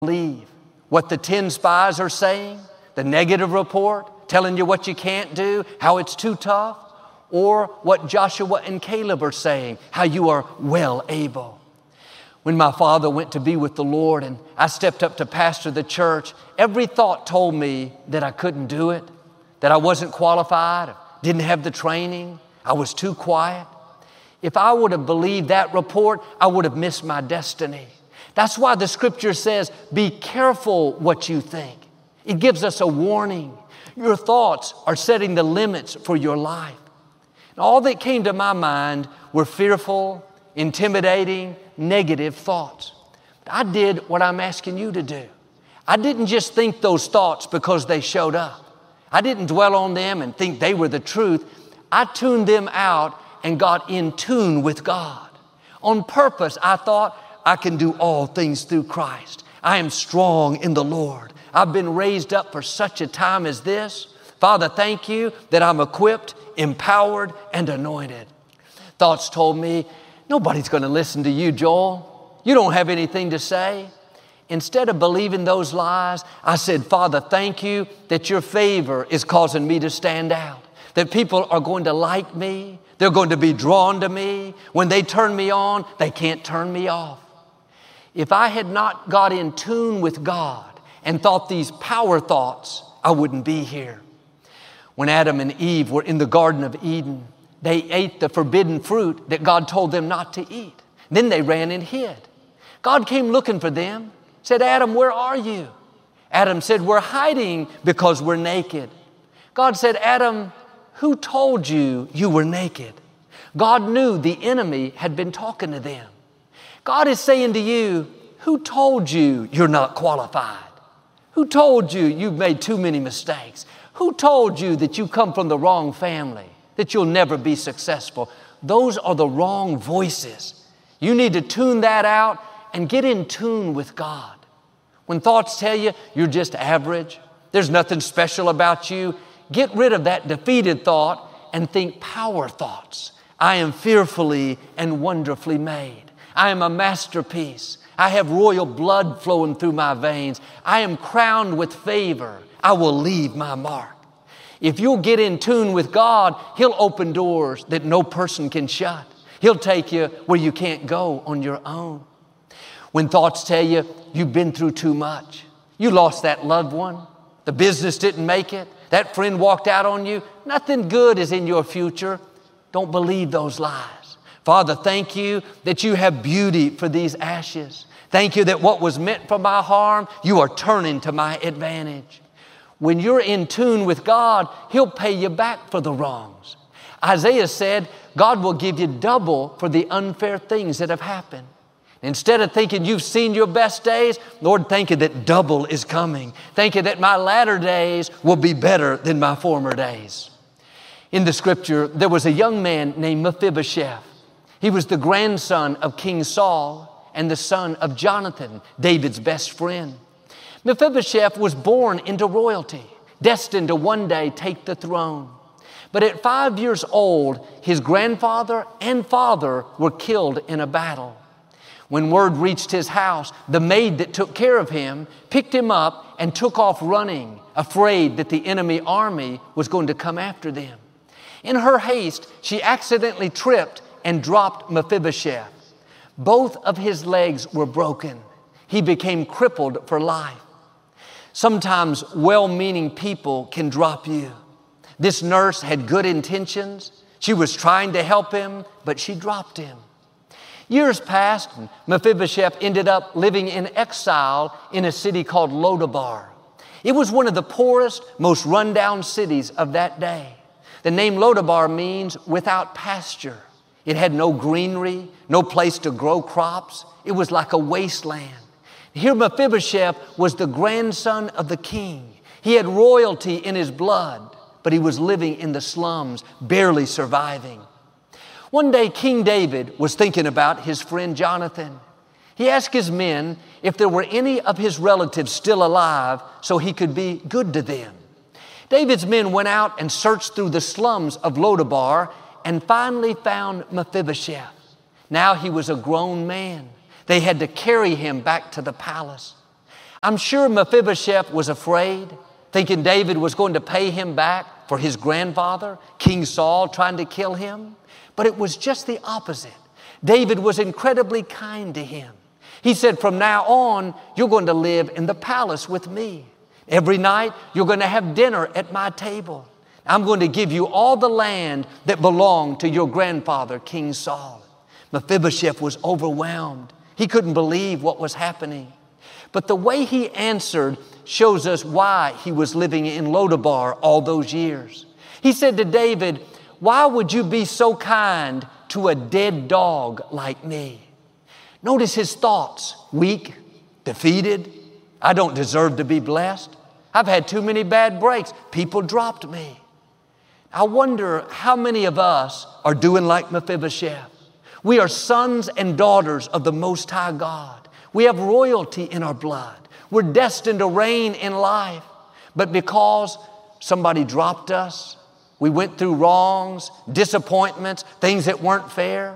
believe what the 10 spies are saying, the negative report, telling you what you can't do, how it's too tough, or what Joshua and Caleb are saying, how you are well able. When my father went to be with the Lord and I stepped up to pastor the church, every thought told me that I couldn't do it, that I wasn't qualified, didn't have the training, I was too quiet. If I would have believed that report, I would have missed my destiny. That's why the scripture says, be careful what you think. It gives us a warning. Your thoughts are setting the limits for your life. And all that came to my mind were fearful, intimidating, negative thoughts. But I did what I'm asking you to do. I didn't just think those thoughts because they showed up. I didn't dwell on them and think they were the truth. I tuned them out and got in tune with God. On purpose, I thought, I can do all things through Christ. I am strong in the Lord. I've been raised up for such a time as this. Father, thank you that I'm equipped, empowered, and anointed. Thoughts told me, nobody's going to listen to you, Joel. You don't have anything to say. Instead of believing those lies, I said, Father, thank you that your favor is causing me to stand out, that people are going to like me. They're going to be drawn to me. When they turn me on, they can't turn me off. If I had not got in tune with God and thought these power thoughts, I wouldn't be here. When Adam and Eve were in the Garden of Eden, they ate the forbidden fruit that God told them not to eat. Then they ran and hid. God came looking for them, said, Adam, where are you? Adam said, we're hiding because we're naked. God said, Adam, who told you you were naked? God knew the enemy had been talking to them. God is saying to you, who told you you're not qualified? Who told you you've made too many mistakes? Who told you that you come from the wrong family, that you'll never be successful? Those are the wrong voices. You need to tune that out and get in tune with God. When thoughts tell you you're just average, there's nothing special about you, get rid of that defeated thought and think power thoughts. I am fearfully and wonderfully made. I am a masterpiece. I have royal blood flowing through my veins. I am crowned with favor. I will leave my mark. If you'll get in tune with God, He'll open doors that no person can shut. He'll take you where you can't go on your own. When thoughts tell you you've been through too much, you lost that loved one, the business didn't make it, that friend walked out on you, nothing good is in your future, don't believe those lies. Father, thank you that you have beauty for these ashes. Thank you that what was meant for my harm, you are turning to my advantage. When you're in tune with God, He'll pay you back for the wrongs. Isaiah said, God will give you double for the unfair things that have happened. Instead of thinking you've seen your best days, Lord, thank you that double is coming. Thank you that my latter days will be better than my former days. In the scripture, there was a young man named Mephibosheth. He was the grandson of King Saul and the son of Jonathan, David's best friend. Mephibosheth was born into royalty, destined to one day take the throne. But at 5 years old, his grandfather and father were killed in a battle. When word reached his house, the maid that took care of him picked him up and took off running, afraid that the enemy army was going to come after them. In her haste, she accidentally tripped and dropped Mephibosheth. Both of his legs were broken. He became crippled for life. Sometimes well-meaning people can drop you. This nurse had good intentions. She was trying to help him, but she dropped him. Years passed, and Mephibosheth ended up living in exile in a city called Lodabar. It was one of the poorest, most rundown cities of that day. The name Lodabar means without pasture. It had no greenery, no place to grow crops. It was like a wasteland. Here Mephibosheth was the grandson of the king. He had royalty in his blood, but he was living in the slums, barely surviving. One day, King David was thinking about his friend Jonathan. He asked his men if there were any of his relatives still alive so he could be good to them. David's men went out and searched through the slums of Lodabar and finally found Mephibosheth. Now he was a grown man. They had to carry him back to the palace. I'm sure Mephibosheth was afraid, thinking David was going to pay him back for his grandfather, King Saul, trying to kill him. But it was just the opposite. David was incredibly kind to him. He said, from now on, you're going to live in the palace with me. Every night, you're going to have dinner at my table. I'm going to give you all the land that belonged to your grandfather, King Saul. Mephibosheth was overwhelmed. He couldn't believe what was happening. But the way he answered shows us why he was living in Lodabar all those years. He said to David, why would you be so kind to a dead dog like me? Notice his thoughts: weak, defeated. I don't deserve to be blessed. I've had too many bad breaks. People dropped me. I wonder how many of us are doing like Mephibosheth. We are sons and daughters of the Most High God. We have royalty in our blood. We're destined to reign in life. But because somebody dropped us, we went through wrongs, disappointments, things that weren't fair,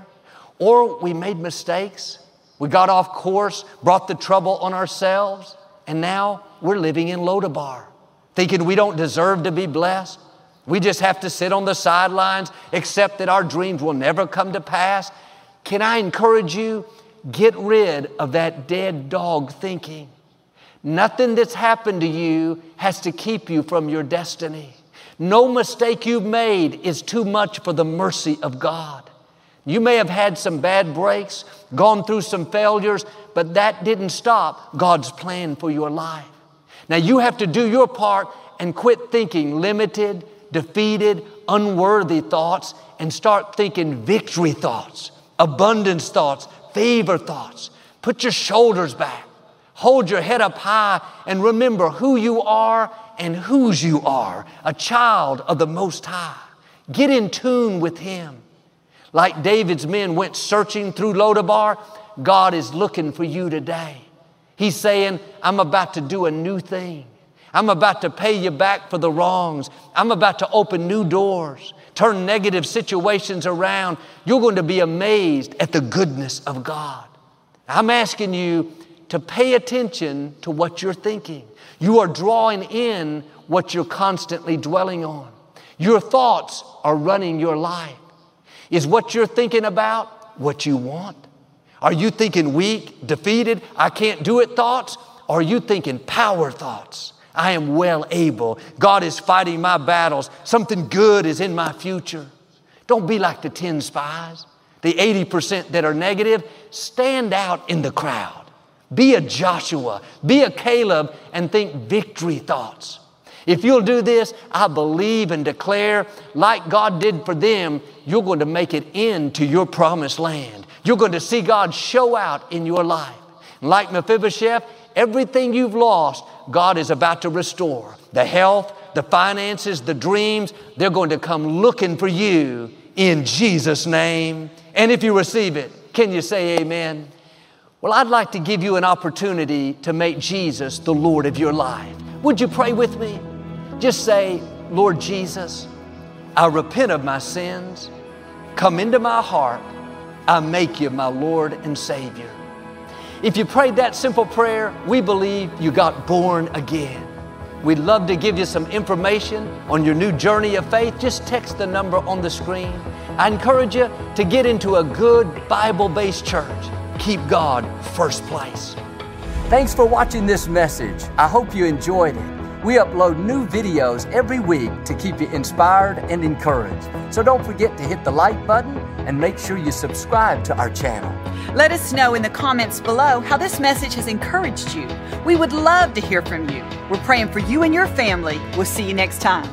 or we made mistakes, we got off course, brought the trouble on ourselves, and now we're living in Lodabar, thinking we don't deserve to be blessed. We just have to sit on the sidelines, accept that our dreams will never come to pass. Can I encourage you? Get rid of that dead dog thinking. Nothing that's happened to you has to keep you from your destiny. No mistake you've made is too much for the mercy of God. You may have had some bad breaks, gone through some failures, but that didn't stop God's plan for your life. Now you have to do your part and quit thinking limited, defeated, unworthy thoughts and start thinking victory thoughts, abundance thoughts, favor thoughts. Put your shoulders back. Hold your head up high and remember who you are and whose you are, a child of the Most High. Get in tune with Him. Like David's men went searching through Lodabar, God is looking for you today. He's saying, I'm about to do a new thing. I'm about to pay you back for the wrongs. I'm about to open new doors, turn negative situations around. You're going to be amazed at the goodness of God. I'm asking you to pay attention to what you're thinking. You are drawing in what you're constantly dwelling on. Your thoughts are running your life. Is what you're thinking about what you want? Are you thinking weak, defeated, I can't do it thoughts? Or are you thinking power thoughts? I am well able. God is fighting my battles. Something good is in my future. Don't be like the 10 spies, the 80% that are negative. Stand out in the crowd. Be a Joshua, be a Caleb, and think victory thoughts. If you'll do this, I believe and declare, like God did for them, you're going to make it into your promised land. You're going to see God show out in your life. Like Mephibosheth, everything you've lost, God is about to restore. The health, the finances, the dreams, they're going to come looking for you in Jesus' name. And if you receive it, can you say amen? Well, I'd like to give you an opportunity to make Jesus the Lord of your life. Would you pray with me? Just say, Lord Jesus, I repent of my sins. Come into my heart. I make you my Lord and Savior. If you prayed that simple prayer, we believe you got born again. We'd love to give you some information on your new journey of faith. Just text the number on the screen. I encourage you to get into a good Bible-based church. Keep God first place. Thanks for watching this message. I hope you enjoyed it. We upload new videos every week to keep you inspired and encouraged. So don't forget to hit the like button and make sure you subscribe to our channel. Let us know in the comments below how this message has encouraged you. We would love to hear from you. We're praying for you and your family. We'll see you next time.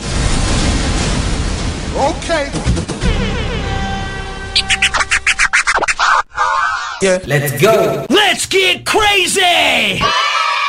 Okay. Yeah. Let's go. Let's get crazy!